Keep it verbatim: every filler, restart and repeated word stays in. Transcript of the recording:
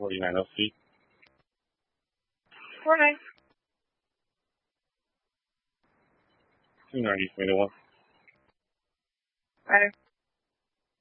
forty-nine oh three. four nine. two ninety, twenty-one. Better.